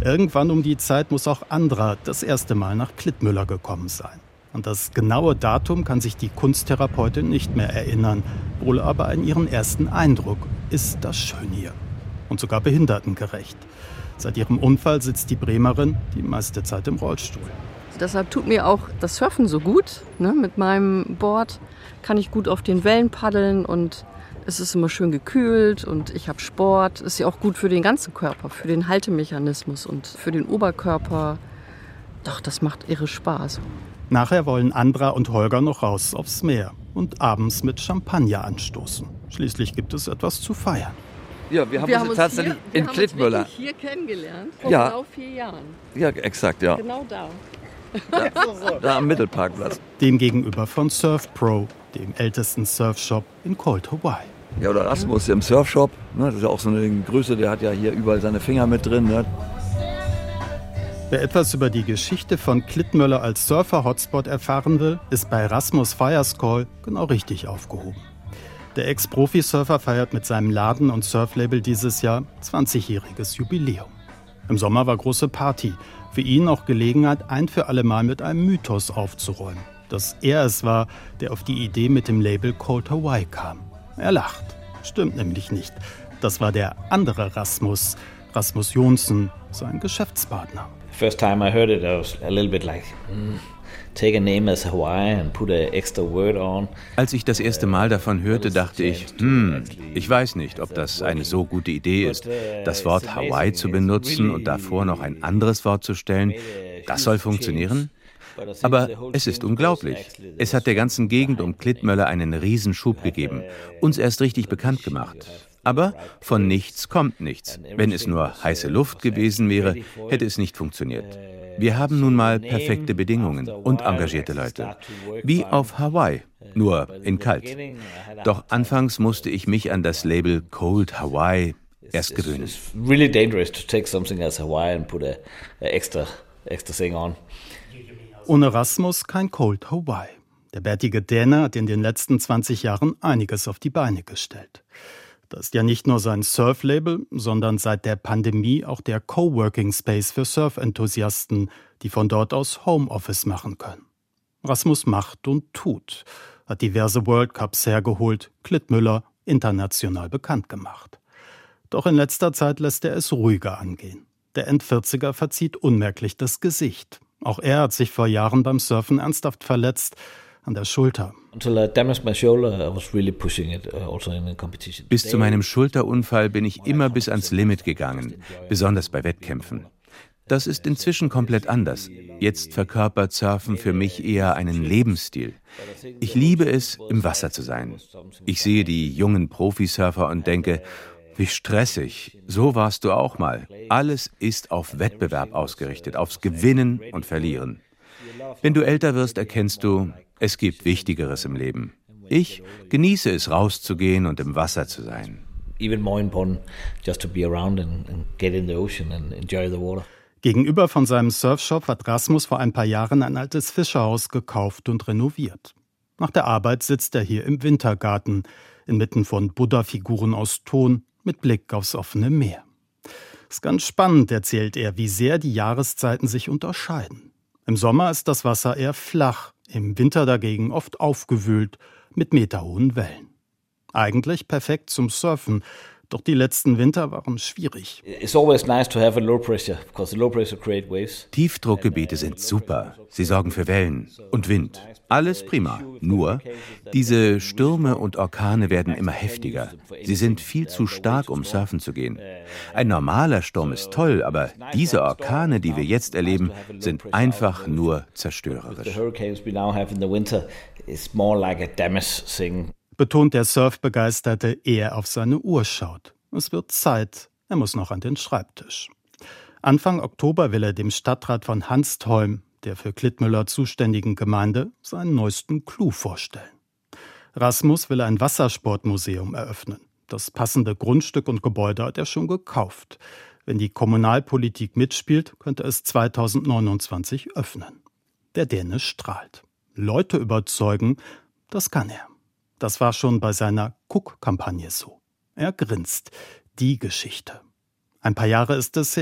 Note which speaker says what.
Speaker 1: Irgendwann um die Zeit muss auch Andra das erste Mal nach Klittmüller gekommen sein. An das genaue Datum kann sich die Kunsttherapeutin nicht mehr erinnern, wohl aber an ihren ersten Eindruck: ist das schön hier. Und sogar behindertengerecht. Seit ihrem Unfall sitzt die Bremerin die meiste Zeit im Rollstuhl.
Speaker 2: Deshalb tut mir auch das Surfen so gut. Ne? Mit meinem Board kann ich gut auf den Wellen paddeln und es ist immer schön gekühlt und ich habe Sport. Ist ja auch gut für den ganzen Körper, für den Haltemechanismus und für den Oberkörper. Doch, das macht irre Spaß.
Speaker 1: Nachher wollen Andra und Holger noch raus aufs Meer und abends mit Champagner anstoßen. Schließlich gibt es etwas zu feiern.
Speaker 3: Ja, wir haben uns tatsächlich in Klittmüller
Speaker 2: hier kennengelernt, vor
Speaker 3: Ja.
Speaker 2: genau 4 Jahren.
Speaker 3: Ja, exakt, ja.
Speaker 2: Genau da.
Speaker 3: Da am Mittelparkplatz.
Speaker 1: Dem gegenüber von Surf Pro, dem ältesten Surfshop in Cold Hawaii.
Speaker 3: Ja, oder Rasmus im Surfshop. Ne, das ist ja auch so eine Größe, der hat ja hier überall seine Finger mit drin. Ne?
Speaker 1: Wer etwas über die Geschichte von Klittmüller als Surfer-Hotspot erfahren will, ist bei Rasmus Firescall genau richtig aufgehoben. Der Ex-Profi-Surfer feiert mit seinem Laden und Surflabel dieses Jahr 20-jähriges Jubiläum. Im Sommer war große Party. Für ihn auch Gelegenheit, ein für alle Mal mit einem Mythos aufzuräumen. Dass er es war, der auf die Idee mit dem Label Cold Hawaii kam. Er lacht. Stimmt nämlich nicht. Das war der andere Rasmus, Rasmus Johnsen, sein Geschäftspartner.
Speaker 4: First time I heard it, I was a little bit like, take a name as Hawaii and put an extra word on.
Speaker 5: Als ich das erste Mal davon hörte, dachte ich, ich weiß nicht, ob das eine so gute Idee ist, das Wort Hawaii zu benutzen und davor noch ein anderes Wort zu stellen. Das soll funktionieren? Aber es ist unglaublich. Es hat der ganzen Gegend um Klittmöller einen Riesenschub gegeben, uns erst richtig bekannt gemacht. Aber von nichts kommt nichts. Wenn es nur heiße Luft gewesen wäre, hätte es nicht funktioniert. Wir haben nun mal perfekte Bedingungen und engagierte Leute. Wie auf Hawaii, nur in kalt. Doch anfangs musste ich mich an das Label Cold Hawaii erst gewöhnen.
Speaker 4: It's really dangerous to take something as Hawaii and put a extra thing on.
Speaker 1: Ohne Rasmus kein Cold Hawaii. Der bärtige Däne hat in den letzten 20 Jahren einiges auf die Beine gestellt. Das ist ja nicht nur sein Surflabel, sondern seit der Pandemie auch der Coworking Space für Surfenthusiasten, die von dort aus Homeoffice machen können. Rasmus macht und tut, hat diverse World Cups hergeholt, Klittmüller international bekannt gemacht. Doch in letzter Zeit lässt er es ruhiger angehen. Der End-40er verzieht unmerklich das Gesicht. Auch er hat sich vor Jahren beim Surfen ernsthaft verletzt, an der Schulter.
Speaker 5: Bis zu meinem Schulterunfall bin ich immer bis ans Limit gegangen, besonders bei Wettkämpfen. Das ist inzwischen komplett anders. Jetzt verkörpert Surfen für mich eher einen Lebensstil. Ich liebe es, im Wasser zu sein. Ich sehe die jungen Profisurfer und denke, wie stressig, so warst du auch mal. Alles ist auf Wettbewerb ausgerichtet, aufs Gewinnen und Verlieren. Wenn du älter wirst, erkennst du, es gibt Wichtigeres im Leben. Ich genieße es, rauszugehen und im Wasser zu sein.
Speaker 4: Even more important, just to be around and get in the ocean and enjoy the water.
Speaker 1: Gegenüber von seinem Surfshop hat Rasmus vor ein paar Jahren ein altes Fischerhaus gekauft und renoviert. Nach der Arbeit sitzt er hier im Wintergarten, inmitten von Buddha-Figuren aus Ton, mit Blick aufs offene Meer. Es ist ganz spannend, erzählt er, wie sehr die Jahreszeiten sich unterscheiden. Im Sommer ist das Wasser eher flach, im Winter dagegen oft aufgewühlt mit meterhohen Wellen. Eigentlich perfekt zum Surfen, doch die letzten Winter waren schwierig.
Speaker 4: It's always nice to have a low pressure, because the low pressure create waves.
Speaker 5: Tiefdruckgebiete sind super. Sie sorgen für Wellen und Wind. Alles prima. Nur, diese Stürme und Orkane werden immer heftiger. Sie sind viel zu stark, um surfen zu gehen. Ein normaler Sturm ist toll, aber diese Orkane, die wir jetzt erleben, sind einfach nur zerstörerisch.
Speaker 4: The hurricanes we now have in the winter is more like a damage thing.
Speaker 1: Betont der Surfbegeisterte, ehe er auf seine Uhr schaut. Es wird Zeit, er muss noch an den Schreibtisch. Anfang Oktober will er dem Stadtrat von Hanstholm, der für Klittmüller zuständigen Gemeinde, seinen neuesten Clou vorstellen. Rasmus will ein Wassersportmuseum eröffnen. Das passende Grundstück und Gebäude hat er schon gekauft. Wenn die Kommunalpolitik mitspielt, könnte es 2029 öffnen. Der Däne strahlt. Leute überzeugen, das kann er. Das war schon bei seiner Cook-Kampagne so. Er grinst. Die Geschichte. Ein paar Jahre ist es her,